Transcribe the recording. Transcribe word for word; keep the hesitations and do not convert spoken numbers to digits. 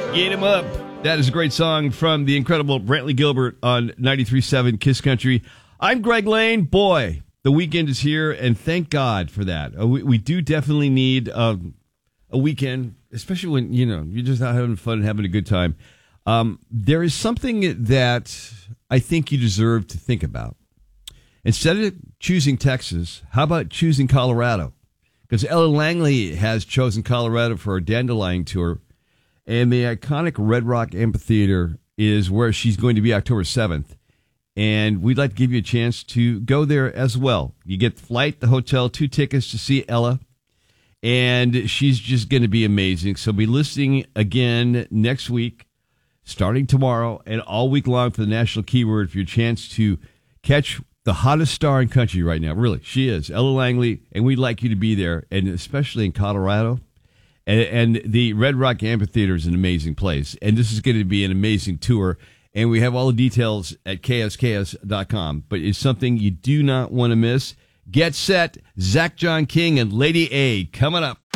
Get 'em up. That is a great song from the incredible Brantley Gilbert on ninety-three point seven Kiss Country. I'm Greg Lane. Boy, the weekend is here, and thank God for that. Uh, we, we do definitely need uh, a weekend, especially when, you know, you're just out having fun and having a good time. Um, there is something that I think you deserve to think about. Instead of choosing Texas, how about choosing Colorado? Because Ella Langley has chosen Colorado for her Dandelion Tour. And the iconic Red Rock Amphitheater is where she's going to be October seventh. And we'd like to give you a chance to go there as well. You get the flight, the hotel, two tickets to see Ella. And she's just going to be amazing. So be listening again next week, starting tomorrow, and all week long for the National Keyword for your chance to catch the hottest star in country right now. Really, she is, Ella Langley. And we'd like you to be there, and especially in Colorado. And, and the Red Rock Amphitheater is an amazing place. And this is going to be an amazing tour. And we have all the details at K S K S dot com. But it's something you do not want to miss. Get set. Zach John King and Lady A coming up.